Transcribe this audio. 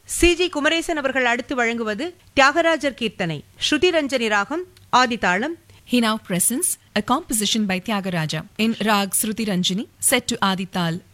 சி.ஜி. குமரேசன் அவர்கள் அடுத்து வழங்குவது தியாகராஜர் கீர்த்தனை. ஸ்ருதி ரஞ்சனி ராகம், ஆதிதாளம். He now presents a composition by Tyagaraja in Rag Shruti Ranjani set to Adi Tal